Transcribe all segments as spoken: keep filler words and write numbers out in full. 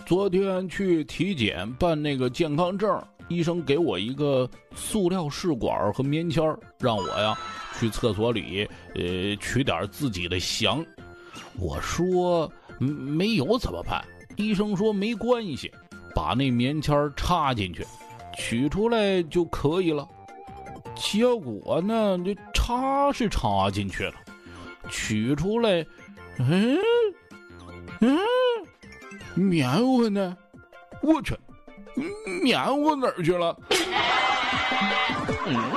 昨天去体检办那个健康证，医生给我一个塑料试管和棉签，让我呀去厕所里呃取点自己的翔。我说没有怎么办？医生说没关系，把那棉签插进去，取出来就可以了。结果呢，这插是插进去了，取出来，嗯嗯，棉花呢？我去，棉花哪儿去了？嗯，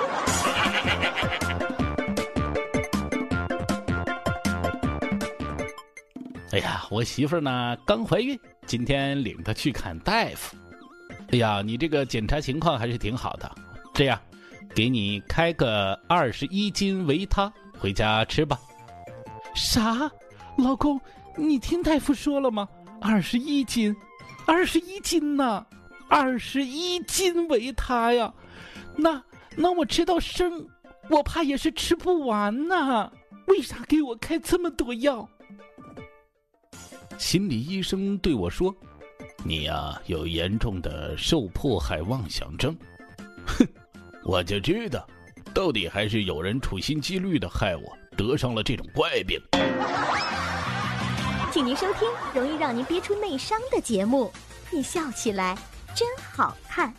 哎呀，我媳妇儿呢刚怀孕，今天领她去看大夫。哎呀，你这个检查情况还是挺好的，这样，给你开个二十一斤维他，回家吃吧。啥？老公，你听大夫说了吗？二十一斤，二十一斤呢？二十一斤维他呀？那那我吃到生，我怕也是吃不完呐。为啥给我开这么多药？心理医生对我说：“你呀，有严重的受迫害妄想症。”哼，我就知道，到底还是有人处心积虑的害我得上了这种怪病。 请您收听容易让您憋出内伤的节目，你笑起来真好看。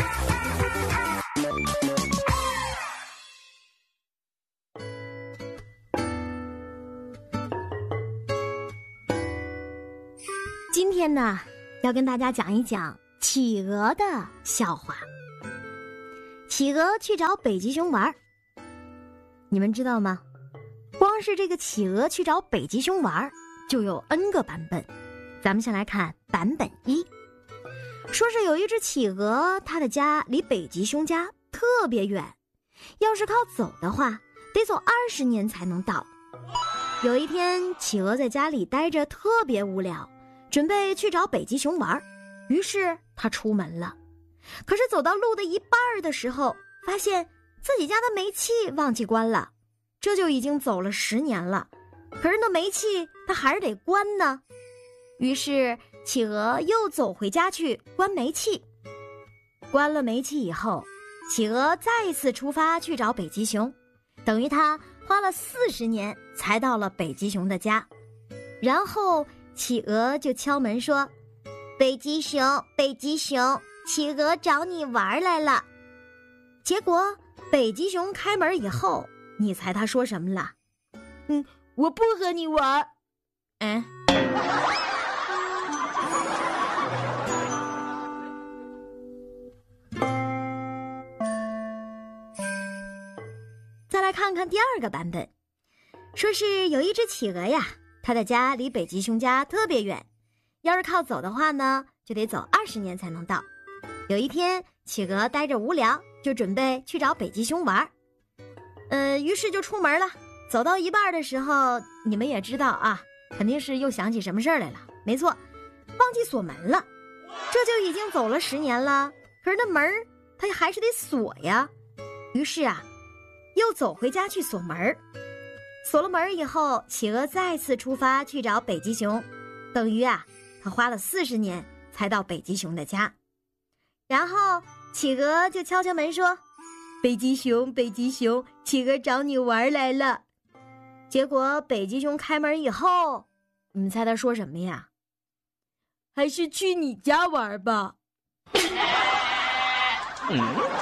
今天呢，要跟大家讲一讲企鹅的笑话。企鹅去找北极熊玩，你们知道吗？光是这个企鹅去找北极熊玩就有 N 个版本。咱们先来看版本一，说是有一只企鹅，它的家离北极熊家特别远，要是靠走的话得走二十年才能到。有一天，企鹅在家里待着特别无聊，准备去找北极熊玩，于是他出门了。可是走到路的一半的时候，发现自己家的煤气忘记关了，这就已经走了十年了，可是那煤气它还是得关呢。于是企鹅又走回家去关煤气。关了煤气以后，企鹅再一次出发去找北极熊，等于他花了四十年才到了北极熊的家。然后企鹅就敲门说：“北极熊，北极熊，企鹅找你玩来了。”结果北极熊开门以后，你猜他说什么了？嗯，我不和你玩。嗯。再来看看第二个版本，说是有一只企鹅呀，它的家离北极熊家特别远，要是靠走的话呢，就得走二十年才能到。有一天，企鹅呆着无聊，就准备去找北极熊玩，呃，于是就出门了。走到一半的时候，你们也知道啊，肯定是又想起什么事儿来了。没错，忘记锁门了。这就已经走了十年了，可是那门它还是得锁呀。于是啊，又走回家去锁门。锁了门以后，企鹅再次出发去找北极熊，等于啊，他花了四十年才到北极熊的家。然后企鹅就敲敲门说：“北极熊，北极熊，企鹅找你玩来了。”结果北极熊开门以后，你们猜他说什么呀？还是去你家玩吧。嗯。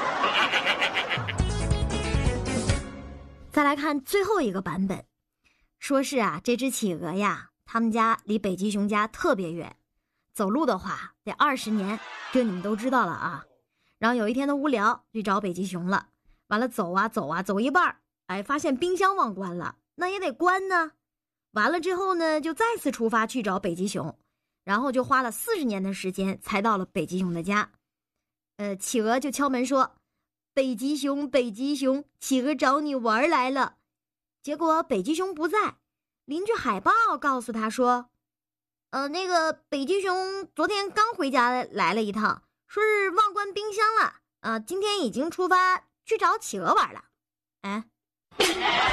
再来看最后一个版本，说是啊，这只企鹅呀，他们家离北极熊家特别远，走路的话得二十年，这你们都知道了啊。然后有一天他无聊，去找北极熊了，完了走啊走啊走一半，哎，发现冰箱忘关了，那也得关呢。完了之后呢，就再次出发去找北极熊，然后就花了四十年的时间才到了北极熊的家。呃，企鹅就敲门说：“北极熊，北极熊，企鹅找你玩来了。”结果北极熊不在，邻居海豹告诉他说：“呃，那个北极熊昨天刚回家来了一趟，说是忘关冰箱了，啊、呃，今天已经出发去找企鹅玩了。”哎。